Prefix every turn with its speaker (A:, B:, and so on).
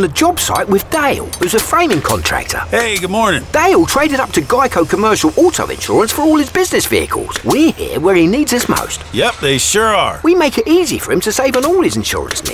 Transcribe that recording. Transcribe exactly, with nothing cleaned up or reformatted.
A: on the job site with Dale, who's a framing contractor.
B: Hey, good morning.
A: Dale traded up to Geico Commercial Auto Insurance for all his business vehicles. We're here where he needs us most.
B: Yep, they sure are.
A: We make it easy for him to save on all his insurance needs.